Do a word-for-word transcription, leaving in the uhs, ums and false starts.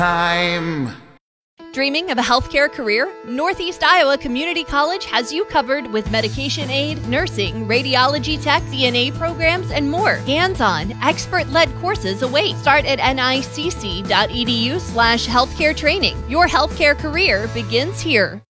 Time. Dreaming of a healthcare career? Northeast Iowa Community College has you covered with medication aid, nursing, radiology tech, C N A programs, and more. Hands-on, expert-led courses await. Start at nicc.edu slash healthcare training. Your healthcare career begins here.